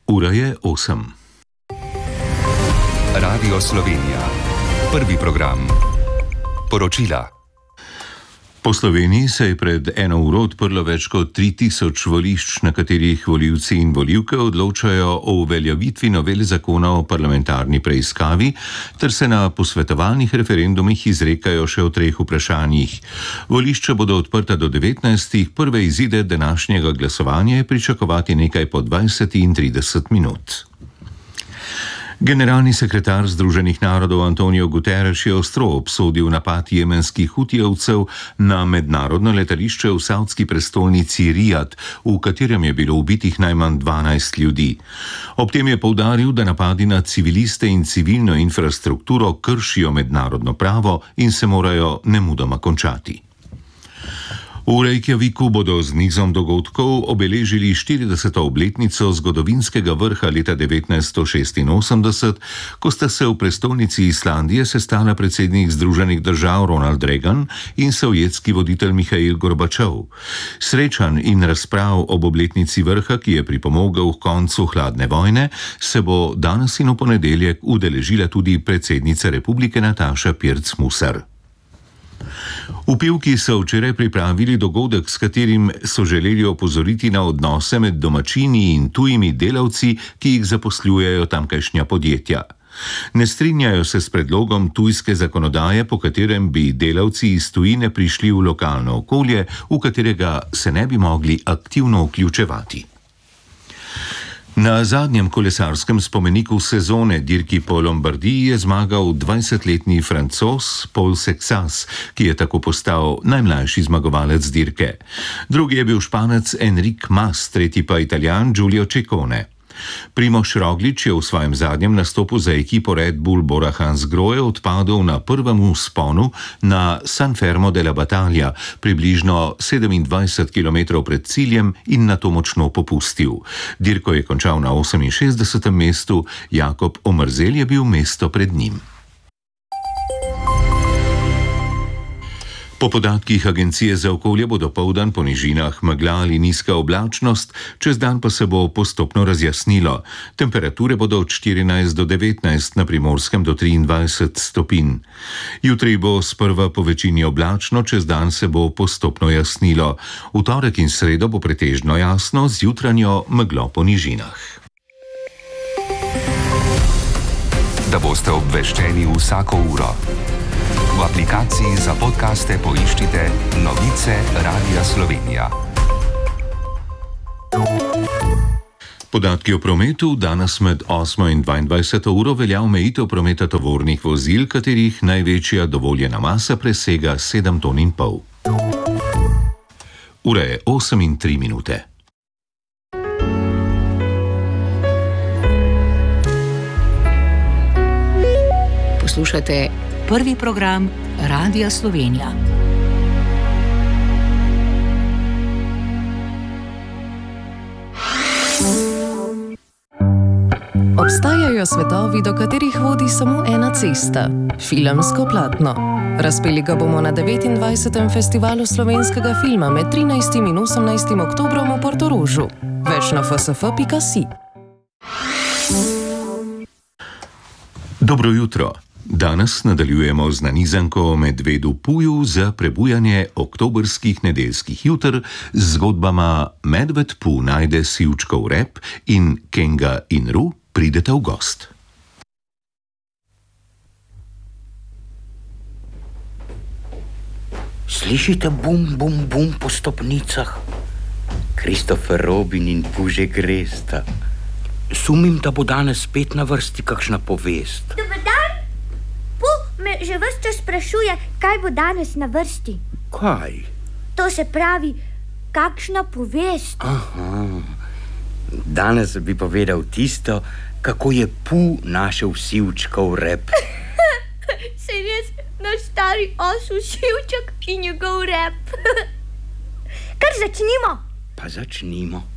Ura je 8. Radio Slovenija. Prvi program. Poročila. Po Sloveniji se je pred eno uro odprlo več kot 3000 volišč, na katerih volivci in volivke odločajo o uveljavitvi novele zakona o parlamentarni preiskavi, ter se na posvetovalnih referendumih izrekajo še o 3 vprašanjih. Volišča bodo odprta do 19. Prve izide današnjega glasovanja je pričakovati nekaj po 20 in 30 minut. Generalni sekretar Združenih narodov Antonio Guterres je ostro obsodil napad jemenskih hutijevcev na mednarodno letališče v savdski prestolnici Rijad, v katerem je bilo ubitih najmanj 12 ljudi. Ob tem je poudaril, da napadi na civiliste in civilno infrastrukturo kršijo mednarodno pravo in se morajo nemudoma končati. V Reykjaviku bodo z nizom dogodkov obeležili 40. obletnico zgodovinskega vrha leta 1986, ko sta se v prestolnici Islandije sestala predsednik Združenih držav Ronald Reagan in sovjetski voditelj Mihail Gorbačov. Srečanj in razprav ob obletnici vrha, ki je pripomogel k koncu hladne vojne, se bo danes in v ponedeljek udeležila tudi predsednica republike Nataša Pirc-Musar. V Pivki so včeraj pripravili dogodek, s katerim so želeli opozoriti na odnose med domačini in tujimi delavci, ki jih zaposlujejo tamkajšnja podjetja. Ne strinjajo se s predlogom tujske zakonodaje, po katerem bi delavci iz tujine prišli v lokalno okolje, v katerega se ne bi mogli aktivno vključevati. Na zadnjem kolesarskem spomeniku sezone dirki po Lombardiji je zmagal 20-letni Francoz Paul Sexas, ki je tako postal najmlajši zmagovalec dirke. Drugi je bil Španec Enric Mas, tretji pa Italijan Giulio Ciccone. Primož Roglič je v svojem zadnjem nastopu za ekipo Red Bull Bora Hansgrohe odpadel na prvem vzponu na San Fermo de la Battaglia, približno 27 km pred ciljem, in nato močno popustil. Dirko je končal na 68. mestu, Jakob Omerzel je bil mesto pred njim. Po podatkih Agencije za okolje bo dopoldan po nižinah megla ali nizka oblačnost, čez dan pa se bo postopno razjasnilo. Temperature bodo od 14 do 19, na Primorskem do 23 stopinj. Jutri bo sprva po večini oblačno, čez dan se bo postopno jasnilo. V torek in sredo bo pretežno jasno, z jutranjo meglo po nižinah. Da boste obveščeni vsako uro. V aplikaciji za podcaste poiščite Novice Radia Slovenija. Podatki o prometu. Danes med 8 in 22 uro velja omejitev prometa tovornih vozil, katerih največja dovoljena masa presega 7,5 ton. Ura je 8 in 3 minute. Poslušate prvi program Radia Slovenija. Obstajajo svetovi, do katerih vodi samo ena cesta, filmsko platno. Razpeli ga bomo na 29. festivalu slovenskega filma med 13. in 18. oktobrom v Portorožu. Več na fsf.si. Dobro jutro. Danes nadaljujemo z nanizanko o medvedu Puju za prebujanje oktobrskih nedeljskih juter z zgodbama Medved Pu najde sivčkov rep in Kenga in Ru prideta v gost. Slišite bum, bum, bum po stopnicah? Kristofer Robin in Pu že gresta. Sumim, da bo danes spet na vrsti kakšna povest. Dober dan! Me že ves čas sprašuje, kaj bo danes na vrsti. Kaj? To se pravi, kakšna povest. Aha. Danes bi povedal tisto, kako je Pu našel sivčkov rep. Se res, naš stari osel sivček in njegov rep. Kar začnimo. Pa začnimo.